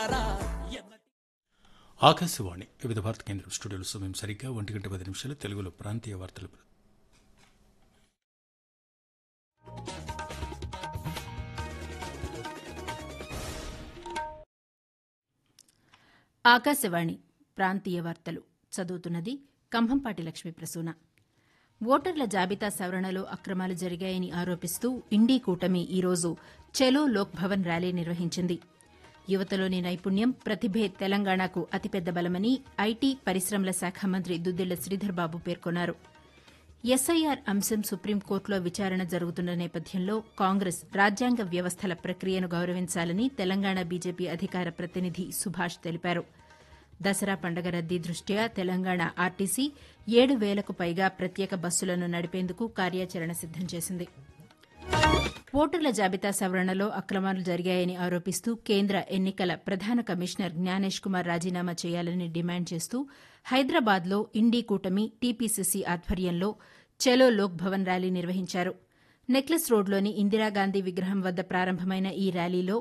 ఆకాశవాణి వివిధ భారత కేంద్రం స్టూడియోలో సమయం సరిగ్గా 1:10 తెలుగులో ప్రాంతీయ వార్తలు. ఆకాశవాణి ప్రాంతీయ వార్తలు చదువుతున్నది కంభంపాటి లక్ష్మీ ప్రసూన. ఓటర్ల జాబితా సవరణలో అక్రమాలు జరిగాయని ఆరోపిస్తూ ఇండీ కూటమి ఈరోజు చలో లోక్ భవన్ ర్యాలీ నిర్వహించింది. యువతలోని నైపుణ్యం, ప్రతిభే తెలంగాణకు అతిపెద్ద బలమని ఐటీ, పరిశ్రమల శాఖ మంత్రి దుద్దిళ్ల శ్రీధర్బాబు పేర్కొన్నారు. ఎస్ఐఆర్ అంశం సుప్రీంకోర్టులో విచారణ జరుగుతున్న నేపథ్యంలో కాంగ్రెస్ రాజ్యాంగ వ్యవస్థల ప్రక్రియను గౌరవించాలని తెలంగాణ బీజేపీ అధికార ప్రతినిధి సుభాష్ తెలిపారు. దసరా పండుగ రద్దీ దృష్ట్యా తెలంగాణ ఆర్టీసీ 7,000కు పైగా ప్రత్యేక బస్సులను నడిపేందుకు కార్యాచరణ సిద్దం చేసింది. ఓటర్ల జాబితా సవరణలో అక్రమాలు జరిగాయని ఆరోపిస్తూ కేంద్ర ఎన్నికల ప్రధాన కమిషనర్ జ్ఞానేష్ కుమార్ రాజీనామా చేయాలని డిమాండ్ చేస్తూ హైదరాబాద్లో ఇండీ కూటమి, టీపీసీసీ ఆధ్వర్యంలో చలో లోక్ భవన్ ర్యాలీ నిర్వహించారు. నెక్లెస్ రోడ్లోని ఇందిరాగాంధీ విగ్రహం వద్ద ప్రారంభమైన ఈ ర్యాలీలో